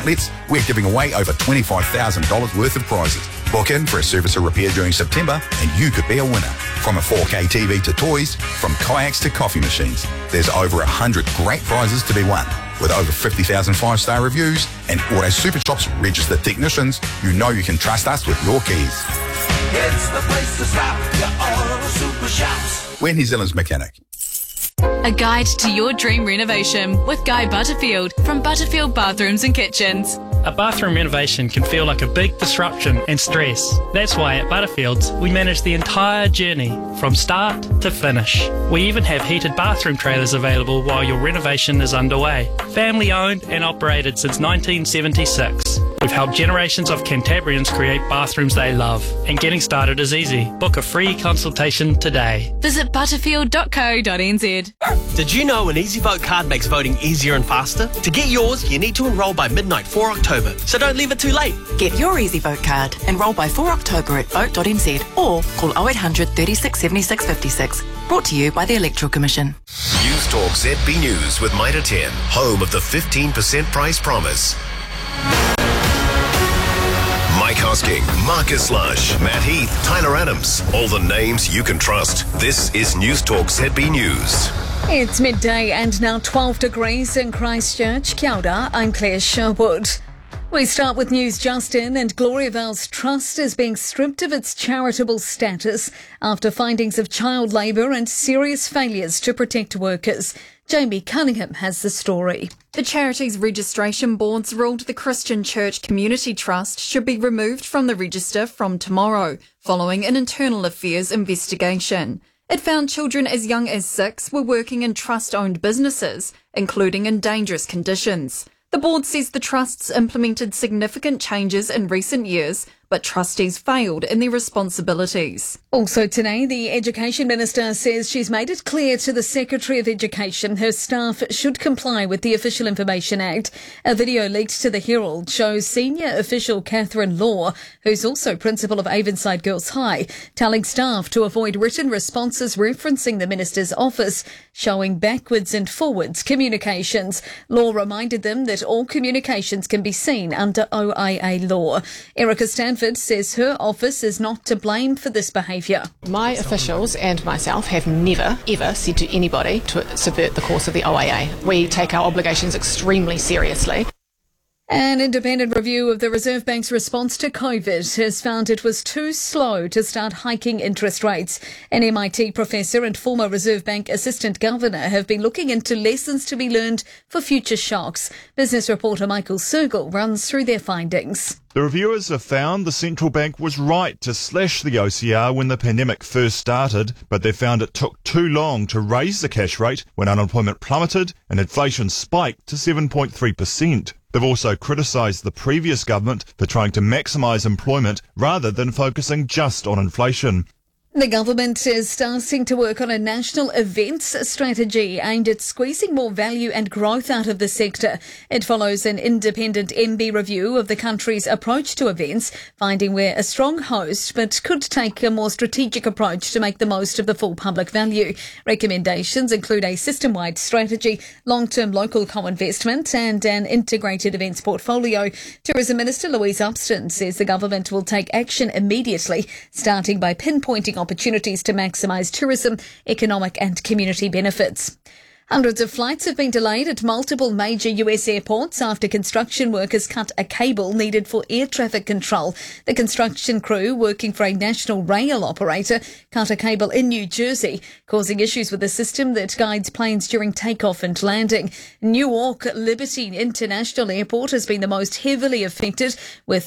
outlets, we're giving away over $25,000 worth of prizes. Book in for a service or repair during September and you could be a winner. From a 4K TV to toys, from kayaks to coffee machines, there's over 100 great prizes to be won. With over 50,000 five-star reviews and Auto Super Shop's registered technicians, you know you can trust us with your keys. It's the place to stop, your Auto Super Shops. We're New Zealand's mechanic. A guide to your dream renovation with Guy Butterfield from Butterfield Bathrooms and Kitchens. A bathroom renovation can feel like a big disruption and stress. That's why at Butterfields we manage the entire journey from start to finish. We even have heated bathroom trailers available while your renovation is underway. Family owned and operated since 1976. We've helped generations of Cantabrians create bathrooms they love. And getting started is easy. Book a free consultation today. Visit butterfield.co.nz. Did you know an EasyVote card makes voting easier and faster? To get yours, you need to enrol by midnight 4 October, so don't leave it too late. Get your EasyVote card. Enrol by 4 October at vote.nz or call 0800 36 76 56. Brought to you by the Electoral Commission. News Talk ZB News with Mitre 10, home of the 15% price promise. Mike Hosking, Marcus Lush, Matt Heath, Tyler Adams. All the names you can trust. This is News Talk ZB News. It's midday and now 12 degrees in Christchurch. Kia ora, I'm Claire Sherwood. We start with news just in, and Gloriavale's trust is being stripped of its charitable status after findings of child labour and serious failures to protect workers. Jamie Cunningham has the story. The charity's registration boards ruled the Christian Church Community Trust should be removed from the register from tomorrow, following an internal affairs investigation. It found children as young as 6 were working in trust-owned businesses, including in dangerous conditions. The board says the trusts implemented significant changes in recent years, but trustees failed in their responsibilities. Also today, the Education Minister says she's made it clear to the Secretary of Education her staff should comply with the Official Information Act. A video leaked to the Herald shows senior official Catherine Law, who's also principal of Avonside Girls High, telling staff to avoid written responses referencing the Minister's office, showing backwards and forwards communications. Law reminded them that all communications can be seen under OIA law. Erica Stanford says her office is not to blame for this behaviour. My officials and myself have never, ever said to anybody to subvert the course of the OIA. We take our obligations extremely seriously. An independent review of the Reserve Bank's response to COVID has found it was too slow to start hiking interest rates. An MIT professor and former Reserve Bank Assistant Governor have been looking into lessons to be learned for future shocks. Business reporter Michael Sergel runs through their findings. The reviewers have found the central bank was right to slash the OCR when the pandemic first started, but they found it took too long to raise the cash rate when unemployment plummeted and inflation spiked to 7.3%. They've also criticised the previous government for trying to maximise employment rather than focusing just on inflation. The government is starting to work on a national events strategy aimed at squeezing more value and growth out of the sector. It follows an independent MB review of the country's approach to events, finding we're a strong host but could take a more strategic approach to make the most of the full public value. Recommendations include a system-wide strategy, long-term local co-investment and an integrated events portfolio. Tourism Minister Louise Upston says the government will take action immediately, starting by pinpointing opportunities to maximise tourism, economic and community benefits. Hundreds of flights have been delayed at multiple major US airports after construction workers cut a cable needed for air traffic control. The construction crew, working for a national rail operator, cut a cable in New Jersey, causing issues with the system that guides planes during takeoff and landing. Newark Liberty International Airport has been the most heavily affected, with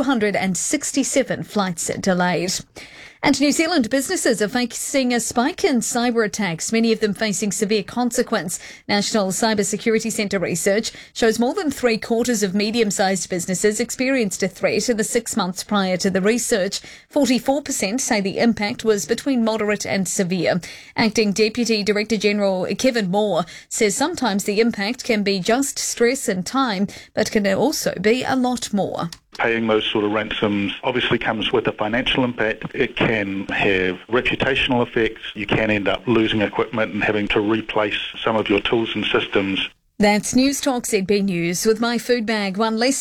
267 flights delayed. And New Zealand businesses are facing a spike in cyber attacks, many of them facing severe consequence. National Cyber Security Centre research shows more than 3/4 of medium-sized businesses experienced a threat in the 6 months prior to the research. 44% say the impact was between moderate and severe. Acting Deputy Director General Kevin Moore says sometimes the impact can be just stress and time, but can also be a lot more. Paying those sort of ransoms obviously comes with a financial impact. It can have reputational effects. You can end up losing equipment and having to replace some of your tools and systems. That's News Talk ZB News with My Food Bag. One less